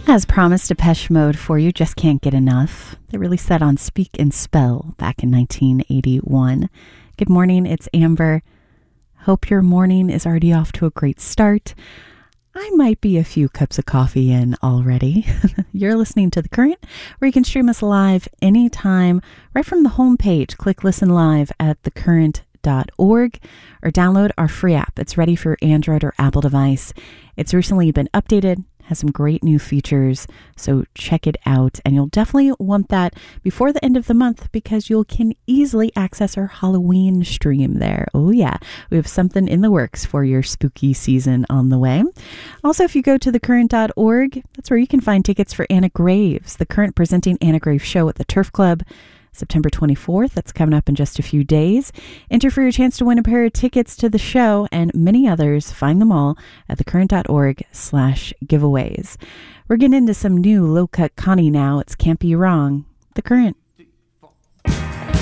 As promised, Depeche Mode for you, Just Can't Get Enough. They released that on Speak and Spell back in 1981. Good morning, it's Amber. Hope your morning is already off to a great start. I might be a few cups of coffee in already. You're listening to The Current, where you can stream us live anytime, right from the homepage. Click Listen Live at thecurrent.org or download our free app. It's ready for Android or Apple device. It's recently been updated, has some great new features, so check it out. And you'll definitely want that before the end of the month because you can easily access our Halloween stream there. Oh yeah, we have something in the works for your spooky season on the way. Also, if you go to thecurrent.org, that's where you can find tickets for Anna Graves, the Current presenting Anna Graves show at the Turf Club, September 24th. That's coming up in just a few days. Enter for your chance to win a pair of tickets to the show and many others. Find them all at thecurrent.org/giveaways. We're getting into some new low-cut Connie now. It's Can't Be Wrong. The Current.